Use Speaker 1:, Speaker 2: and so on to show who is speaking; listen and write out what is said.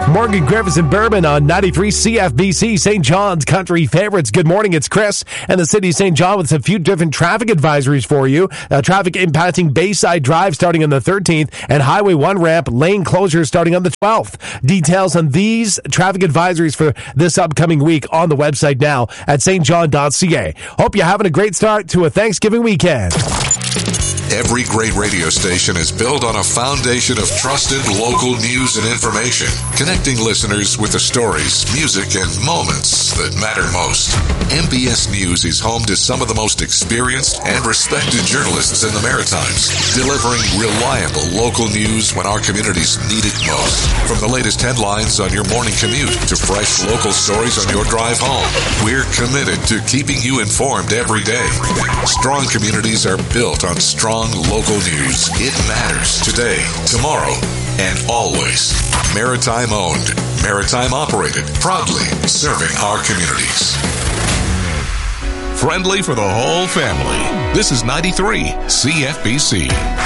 Speaker 1: Morgan Griffiths and Bourbon on 93 CFBC, St. John's Country Favorites. Good morning, it's Chris and the city of St. John with a few different traffic advisories for you. Traffic impacting Bayside Drive starting on the 13th and Highway 1 ramp lane closures starting on the 12th. Details on these traffic advisories for this upcoming week on the website now at stjohn.ca. Hope you're having a great start to a Thanksgiving weekend.
Speaker 2: Every great radio station is built on a foundation of trusted local news and information, connecting listeners with the stories, music, and moments that matter most. MBS News is home to some of the most experienced and respected journalists in the Maritimes, delivering reliable local news when our communities need it most. From the latest headlines on your morning commute to fresh local stories on your drive home, we're committed to keeping you informed every day. Strong communities are built on strong local news. It matters today, tomorrow, and always. Maritime owned, maritime operated, proudly serving our communities. Friendly for the whole family. This is 93 CFBC.